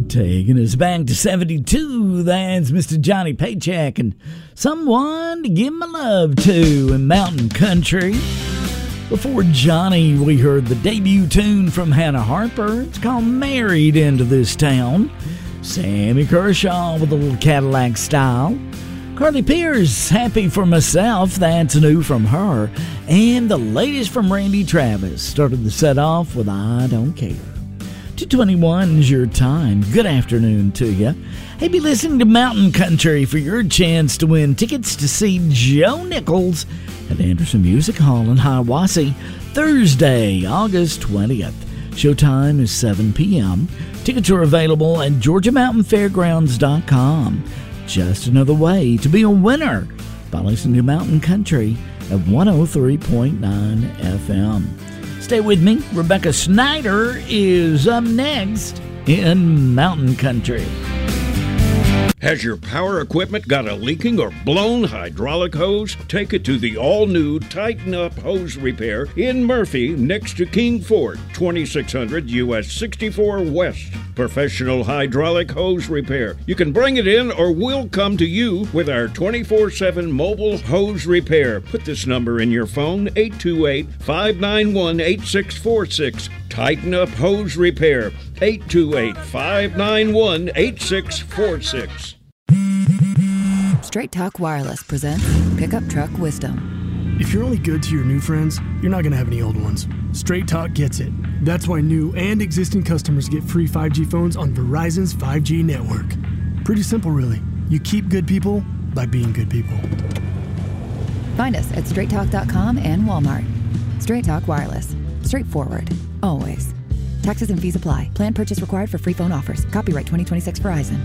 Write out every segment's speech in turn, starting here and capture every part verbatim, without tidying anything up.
Taking us back to seventy-two, that's Mister Johnny Paycheck and Someone to Give My Love To in Mountain Country. Before Johnny, we heard the debut tune from Hannah Harper. It's called Married Into This Town. Sammy Kershaw with a little Cadillac style. Carly Pierce, Happy For Myself, that's new from her. And the latest from Randy Travis started the set off with I Don't Care. two twenty-one is your time. Good afternoon to you. Hey, be listening to Mountain Country for your chance to win tickets to see Joe Nichols at Anderson Music Hall in Hiawassee Thursday, August twentieth. Showtime is seven p.m. Tickets are available at georgia mountain fairgrounds dot com. Just another way to be a winner by listening to Mountain Country at one oh three point nine F M. Stay with me. Rebecca Snyder is up next in Mountain Country. Has your power equipment got a leaking or blown hydraulic hose? Take it to the all-new Tighten Up Hose Repair in Murphy next to King Ford, twenty-six hundred U S sixty-four West. Professional hydraulic hose repair. You can bring it in or we'll come to you with our twenty-four seven mobile hose repair. Put this number in your phone, eight two eight, five nine one, eight six four six. Tighten Up Hose Repair, eight two eight, five nine one, eight six four six. Straight Talk Wireless presents Pickup Truck Wisdom. If you're only good to your new friends, you're not going to have any old ones. Straight Talk gets it. That's why new and existing customers get free five G phones on Verizon's five G network. Pretty simple, really. You keep good people by being good people. Find us at straight talk dot com and Walmart. Straight Talk Wireless. Straightforward. Always. Taxes and fees apply. Plan purchase required for free phone offers. Copyright twenty twenty-six Verizon.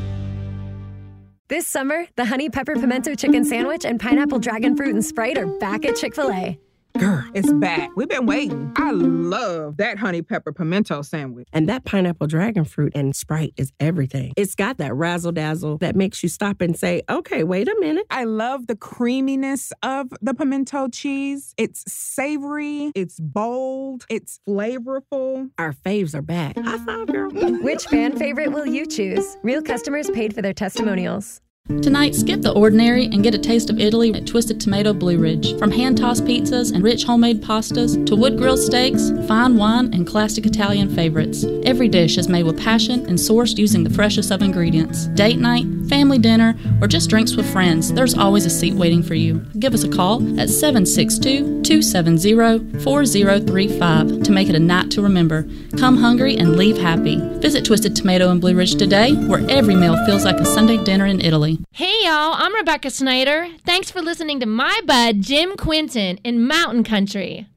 This summer, the Honey Pepper Pimento Chicken Sandwich and Pineapple Dragon Fruit and Sprite are back at Chick-fil-A. Girl, it's back. We've been waiting. I love that Honey Pepper Pimento Sandwich. And that Pineapple Dragon Fruit and Sprite is everything. It's got that razzle-dazzle that makes you stop and say, okay, wait a minute. I love the creaminess of the pimento cheese. It's savory, it's bold, it's flavorful. Our faves are back. High five, girl. Which fan favorite will you choose? Real customers paid for their testimonials. Tonight, skip the ordinary and get a taste of Italy at Twisted Tomato Blue Ridge. From hand-tossed pizzas and rich homemade pastas to wood-grilled steaks, fine wine, and classic Italian favorites. Every dish is made with passion and sourced using the freshest of ingredients. Date night, family dinner, or just drinks with friends, there's always a seat waiting for you. Give us a call at seven six two, two seven zero, four zero three five to make it a night to remember. Come hungry and leave happy. Visit Twisted Tomato in Blue Ridge today, where every meal feels like a Sunday dinner in Italy. Hey y'all, I'm Rebecca Snyder. Thanks for listening to my bud Jim Quinton in Mountain Country.